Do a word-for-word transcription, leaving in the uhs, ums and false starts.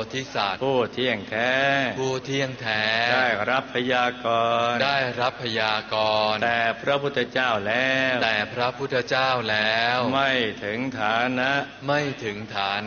ธิสัตว์ผู้เที่ยงแท้ผู้เที่ยงแท้ได้รับพยากรณ์ได้รับพยากรณ์แต่พระพุทธเจ้าแล้วแต่พระพุทธเจ้าแล้วไม่ถึงฐานะไม่ถึงฐา